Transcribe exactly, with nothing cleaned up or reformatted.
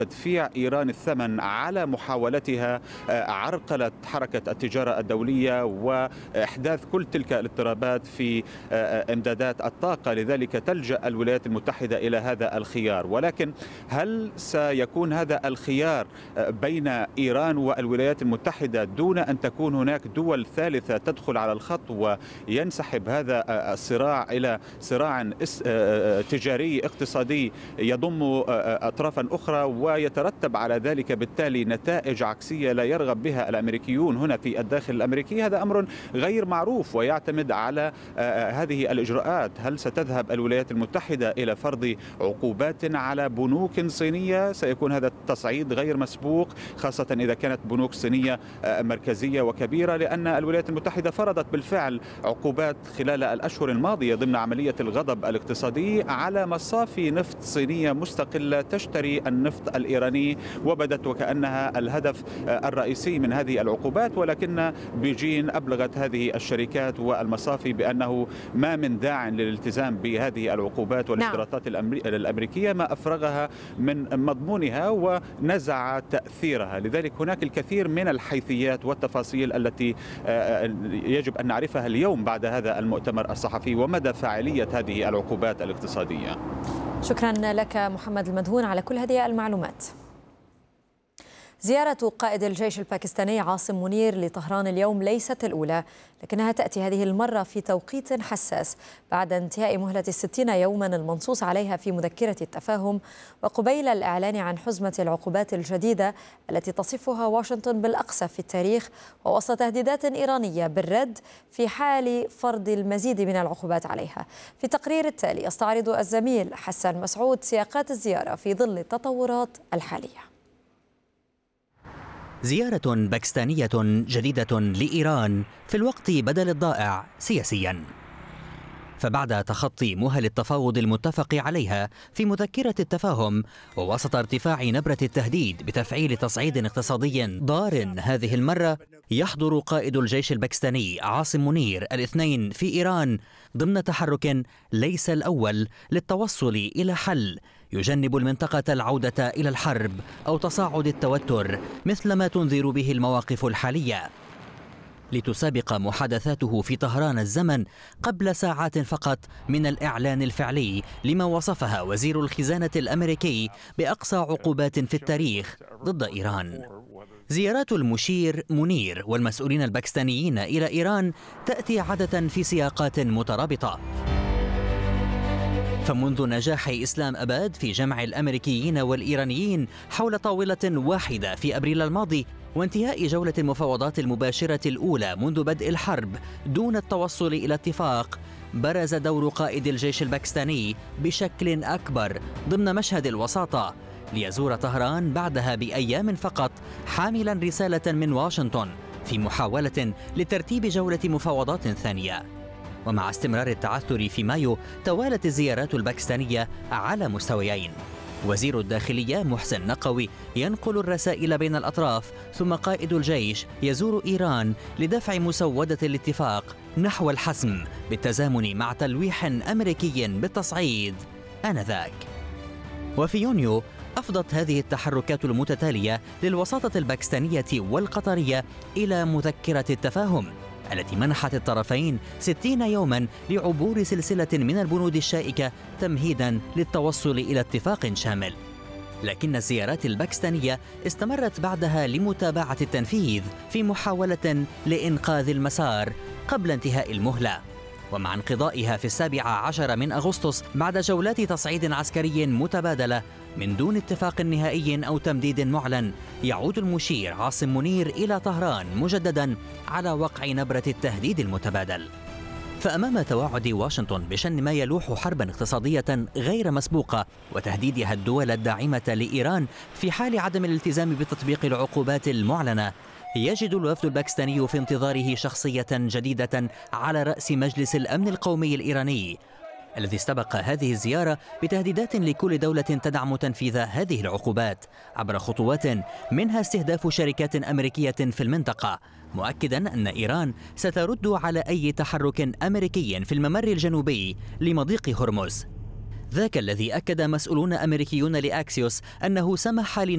تدفيع إيران الثمن على محاولتها عرقلة حركة التجارة الدولية وإحداث كل تلك الاضطرابات في إمدادات الطاقة. لذلك تلجأ الولايات المتحدة إلى هذا الخيار، ولكن هل سيكون هذا الخيار بين إيران والولايات المتحدة دون أن تكون هناك دول ثالثة تدخل على الخط وينسحب هذا الصراع إلى صراع تجاري اقتصادي يضم أطرافا أخرى ويترتب على ذلك بالتالي نتائج عكسية لا يرغب بها الأمريكيون هنا في الداخل الأمريكي؟ هذا أمر غير معروف ويعتمد على هذه الإجراءات. هل ستذهب الولايات المتحدة إلى فرض عقوبات على بنوك صينية؟ سيكون هذا التصعيد غير مسبوق، خاصة إذا كانت بنوك صينية مركزية وكبيرة، لأن الولايات المتحدة فرضت بالفعل عقوبات خلال الأشهر الماضية ضمن عملية الغضب الاقتصادي على مصافي نفط صينية مستقلة تشتري النفط الإيراني، وبدت وكأنها الهدف الرئيسي من هذه العقوبات. ولكن بيجين أبلغت هذه الشركات والمصافي بأنه ما من داع للالتزام بهذه العقوبات والاشتراطات الأمريكية ما أفرغها من مضمونها ونزع تأثيرها. لذلك هناك الكثير من الحيثيات والتفاصيل التي يجب أن نعرفها اليوم بعد هذا المؤتمر الصحفي ومدى فاعلية هذه العقوبات الاقتصادية. شكرا لك محمد المدهون على كل هذه المعلومات. زيارة قائد الجيش الباكستاني عاصم منير لطهران اليوم ليست الأولى، لكنها تأتي هذه المرة في توقيت حساس بعد انتهاء مهلة الستين يوما المنصوص عليها في مذكرة التفاهم، وقبيل الإعلان عن حزمة العقوبات الجديدة التي تصفها واشنطن بالأقصى في التاريخ، ووسط تهديدات إيرانية بالرد في حال فرض المزيد من العقوبات عليها. في التقرير التالي يستعرض الزميل حسن مسعود سياقات الزيارة في ظل التطورات الحالية. زيارة باكستانية جديدة لإيران في الوقت بدل الضائع سياسيا. فبعد تخطي مهل التفاوض المتفق عليها في مذكرة التفاهم، ووسط ارتفاع نبرة التهديد بتفعيل تصعيد اقتصادي ضار هذه المرة، يحضر قائد الجيش الباكستاني عاصم منير الاثنين في إيران ضمن تحرك ليس الأول للتوصل إلى حل يجنب المنطقة العودة إلى الحرب أو تصاعد التوتر مثل ما تنذر به المواقف الحالية. لتسابق محادثاته في طهران الزمن قبل ساعات فقط من الإعلان الفعلي لما وصفها وزير الخزانة الأمريكي بأقصى عقوبات في التاريخ ضد إيران. زيارات المشير منير والمسؤولين الباكستانيين إلى إيران تأتي عادة في سياقات مترابطة. فمنذ نجاح إسلام أباد في جمع الأمريكيين والإيرانيين حول طاولة واحدة في أبريل الماضي، وانتهاء جولة المفاوضات المباشرة الأولى منذ بدء الحرب دون التوصل إلى اتفاق، برز دور قائد الجيش الباكستاني بشكل أكبر ضمن مشهد الوساطة، ليزور طهران بعدها بأيام فقط حاملا رسالة من واشنطن في محاولة لترتيب جولة مفاوضات ثانية. ومع استمرار التعثر في مايو، توالت الزيارات الباكستانية على مستويين. وزير الداخلية محسن نقوي ينقل الرسائل بين الأطراف، ثم قائد الجيش يزور إيران لدفع مسودة الاتفاق نحو الحسم بالتزامن مع تلويح أمريكي بالتصعيد آنذاك. وفي يونيو أفضت هذه التحركات المتتالية للوساطة الباكستانية والقطرية إلى مذكرة التفاهم التي منحت الطرفين ستين يوما لعبور سلسلة من البنود الشائكة تمهيدا للتوصل إلى اتفاق شامل. لكن الزيارات الباكستانية استمرت بعدها لمتابعة التنفيذ في محاولة لإنقاذ المسار قبل انتهاء المهلة. ومع انقضائها في السابع عشر من أغسطس بعد جولات تصعيد عسكري متبادلة من دون اتفاق نهائي أو تمديد معلن، يعود المشير عاصم منير إلى طهران مجددا على وقع نبرة التهديد المتبادل. فأمام توعد واشنطن بشن ما يلوح حربا اقتصادية غير مسبوقة وتهديدها الدول الداعمة لإيران في حال عدم الالتزام بتطبيق العقوبات المعلنة، يجد الوفد الباكستاني في انتظاره شخصية جديدة على رأس مجلس الأمن القومي الإيراني، الذي استبق هذه الزيارة بتهديدات لكل دولة تدعم تنفيذ هذه العقوبات عبر خطوات منها استهداف شركات أمريكية في المنطقة، مؤكدا أن إيران سترد على أي تحرك أمريكي في الممر الجنوبي لمضيق هرمز. ذاك الذي أكد مسؤولون أمريكيون لأكسيوس أنه سمح